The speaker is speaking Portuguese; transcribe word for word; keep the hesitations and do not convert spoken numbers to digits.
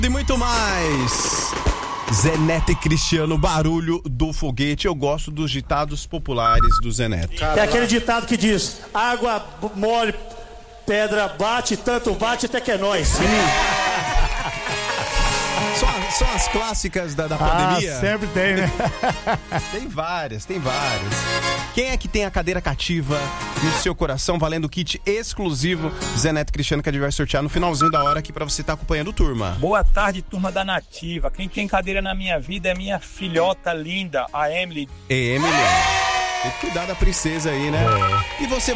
E muito mais. Zé Neto e Cristiano, barulho do foguete. Eu gosto dos ditados populares do Zé Neto. É aquele ditado que diz: água mole, pedra bate, tanto bate até que é nóis. Sim. São, são as clássicas da, da pandemia? Ah, sempre tem, né? Tem várias, tem várias. Quem é que tem a cadeira cativa no seu coração, valendo o kit exclusivo Zé Neto e Cristiano, que a gente vai sortear no finalzinho da hora aqui pra você estar acompanhando, turma? Boa tarde, turma da Nativa. Quem tem cadeira na minha vida é minha filhota linda, a Emily. Emily, tem que cuidar da princesa aí, né? É. E você